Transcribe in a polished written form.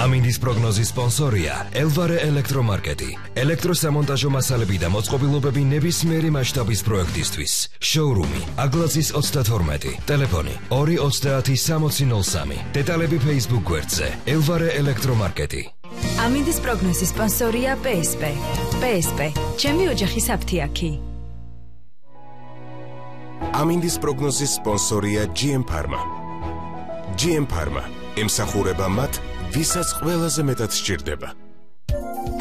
ამინდის პროგნოზის სპონსორია ელვარე ელექტრომარკეტი. ელექტროსამონტაჟო მასალები და მოწყობილობები ნებისმიერი მასშტაბის პროექტისთვის. შოურუმი აგლაძის 32, ტელეფონი 2306003. დეტალები Facebook გვერდზე ელვარე ელექტრომარკეტი. ამინდის პროგნოზის სპონსორია PSP. PSP, ჩემი ოჯახის აფთიაქი. ამინდის პროგნოზის სპონსორია GM Pharma. GM Pharma ემსახურება მათ, ვისაც ყველაზე მეტად სჭირდება.